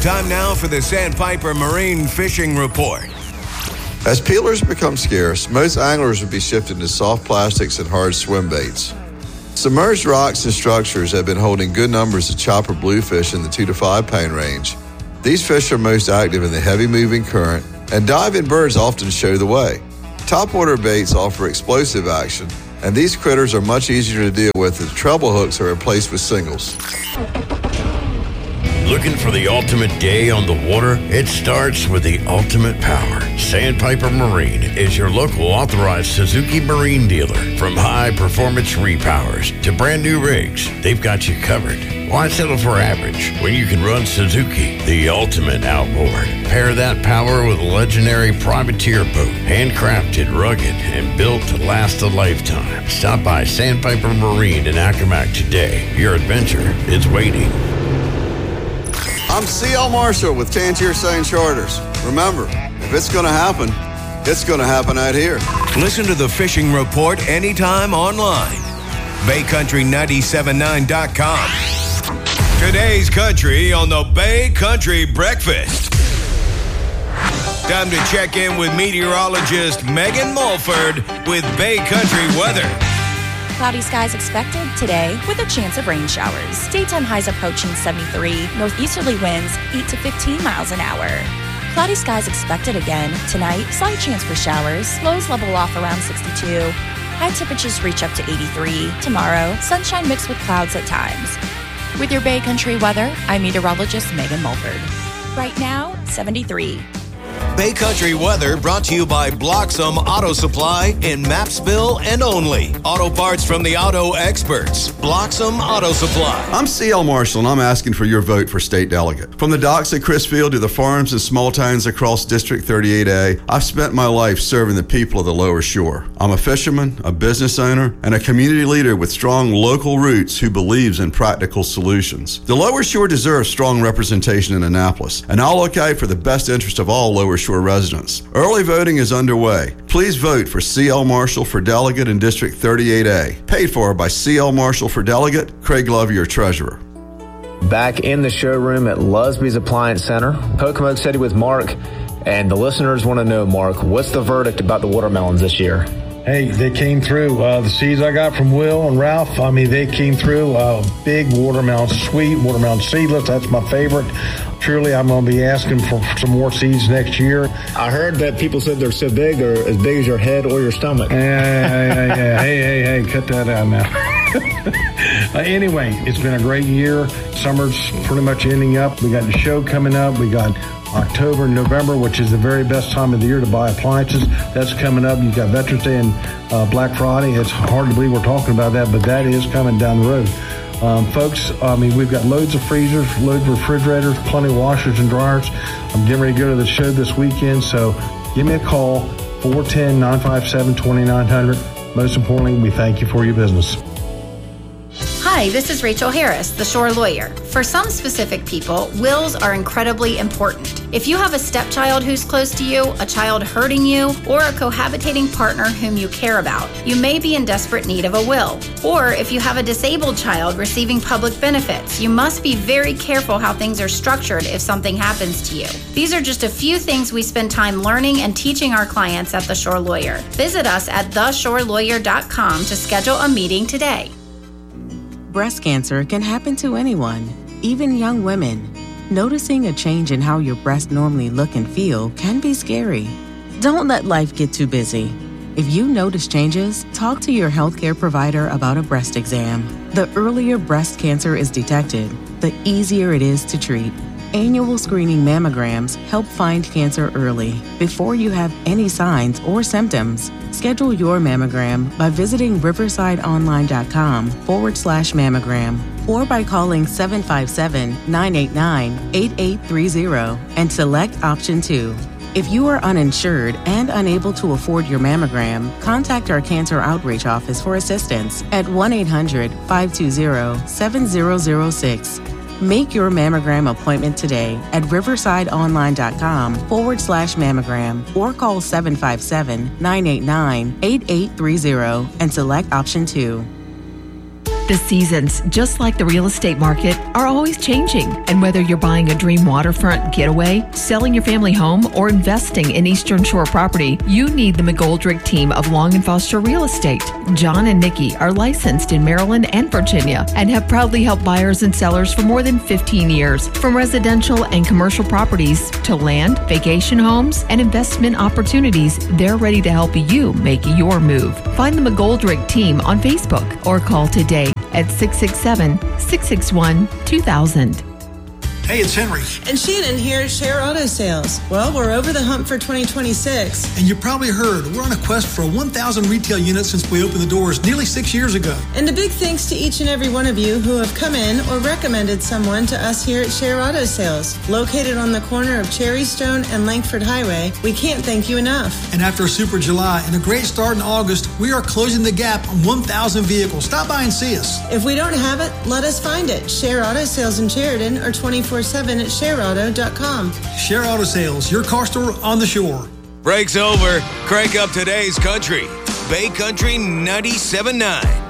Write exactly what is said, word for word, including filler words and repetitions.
Time now for the Sandpiper Marine Fishing Report. As peelers become scarce, most anglers will be shifting to soft plastics and hard swim baits. Submerged rocks and structures have been holding good numbers of chopper bluefish in the two to five pound range. These fish are most active in the heavy-moving current, and diving birds often show the way. Topwater baits offer explosive action, and these critters are much easier to deal with as treble hooks are replaced with singles. Looking for the ultimate day on the water? It starts with the ultimate power. Sandpiper Marine is your local authorized Suzuki Marine dealer. From high-performance repowers to brand-new rigs, they've got you covered. Why settle for average when you can run Suzuki, the ultimate outboard? Pair that power with a legendary privateer boat, handcrafted, rugged, and built to last a lifetime. Stop by Sandpiper Marine in Accomack today. Your adventure is waiting. I'm C L Marshall with Tangier Saint Charters. Remember, if it's going to happen, it's going to happen out here. Listen to the Fishing Report anytime online. Bay Country nine seven nine dot com. Today's country on the Bay Country Breakfast. Time to check in with meteorologist Megan Mulford with Bay Country weather. Cloudy skies expected today with a chance of rain showers. Daytime highs approaching seventy-three, northeasterly winds eight to fifteen miles an hour. Cloudy skies expected again tonight, slight chance for showers. Lows level off around sixty-two. High temperatures reach up to eighty-three. Tomorrow, sunshine mixed with clouds at times. With your Bay Country weather, I'm meteorologist Megan Mulford. Right now, seventy-three. Bay Country weather brought to you by Bloxham Auto Supply in Mapsville and only. Auto parts from the auto experts. Bloxham Auto Supply. I'm C L Marshall, and I'm asking for your vote for state delegate. From the docks at Crisfield to the farms and small towns across District thirty-eight A, I've spent my life serving the people of the Lower Shore. I'm a fisherman, a business owner, and a community leader with strong local roots who believes in practical solutions. The Lower Shore deserves strong representation in Annapolis, and I'll look out for the best interest of all Lower Shore residents. Early voting is underway. Please vote for C L Marshall for delegate in District thirty-eight A. Paid for by C L Marshall for delegate, Craig Love, your treasurer. Back in the showroom at Lusby's Appliance Center, Pocomoke City with Mark, and the listeners want to know, Mark, what's the verdict about the watermelons this year? Hey, they came through. Uh, the seeds I got from Will and Ralph, I mean, they came through. Uh, big watermelon, sweet watermelon seedless. That's my favorite. Truly, I'm going to be asking for some more seeds next year. I heard that people said they're so big, or as big as your head or your stomach. Hey, hey, hey, hey, hey, hey, hey, cut that out now. uh, anyway, it's been a great year. Summer's pretty much ending up. We got the show coming up. We got October and November, which is the very best time of the year to buy appliances. That's coming up. You've got Veterans Day and uh, Black Friday. It's hard to believe we're talking about that, but that is coming down the road. Um, folks, I mean, we've got loads of freezers, loads of refrigerators, plenty of washers and dryers. I'm getting ready to go to the show this weekend, so give me a call, four one zero, nine five seven, two nine zero zero. Most importantly, we thank you for your business. Hi, this is Rachel Harris, the Shore Lawyer. For some specific people, wills are incredibly important. If you have a stepchild who's close to you, a child hurting you, or a cohabitating partner whom you care about, you may be in desperate need of a will. Or if you have a disabled child receiving public benefits, you must be very careful how things are structured if something happens to you. These are just a few things we spend time learning and teaching our clients at The Shore Lawyer. Visit us at the shore lawyer dot com to schedule a meeting today. Breast cancer can happen to anyone, even young women. Noticing a change in how your breasts normally look and feel can be scary. Don't let life get too busy. If you notice changes, talk to your healthcare provider about a breast exam. The earlier breast cancer is detected, the easier it is to treat. Annual screening mammograms help find cancer early, before you have any signs or symptoms. Schedule your mammogram by visiting riversideonline.com forward slash mammogram or by calling seven five seven, nine eight nine, eight eight three zero and select option two. If you are uninsured and unable to afford your mammogram, contact our Cancer Outreach Office for assistance at one eight hundred, five two zero, seven zero zero six. Make your mammogram appointment today at riversideonline.com forward slash mammogram or call seven five seven, nine eight nine, eight eight three zero and select option two. The seasons, just like the real estate market, are always changing. And whether you're buying a dream waterfront getaway, selling your family home, or investing in Eastern Shore property, you need the McGoldrick team of Long and Foster Real Estate. John and Nikki are licensed in Maryland and Virginia and have proudly helped buyers and sellers for more than fifteen years. From residential and commercial properties to land, vacation homes, and investment opportunities, they're ready to help you make your move. Find the McGoldrick team on Facebook or call today at six six seven, six six one, two thousand. Hey, it's Henry. And Shannon here at Share Auto Sales. Well, we're over the hump for twenty twenty-six. And you probably heard, we're on a quest for one thousand retail units since we opened the doors nearly six years ago. And a big thanks to each and every one of you who have come in or recommended someone to us here at Share Auto Sales. Located on the corner of Cherrystone and Langford Highway, we can't thank you enough. And after a super July and a great start in August, we are closing the gap on one thousand vehicles. Stop by and see us. If we don't have it, let us find it. Share Auto Sales in Sheridan or twenty-four seven at share auto dot com. Share Auto Sales, your car store on the shore. Break's over. Crank up today's country. Bay Country ninety-seven point nine.